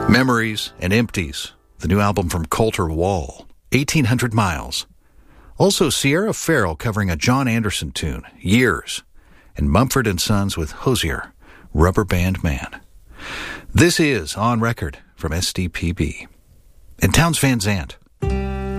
Memories and Empties, the new album from Colter Wall, 1800 Miles. Also Sierra Farrell covering a John Anderson tune, Years, and Mumford & Sons with Hozier, Rubber Band Man. This is On Record from SDPB. And Townes Van Zandt,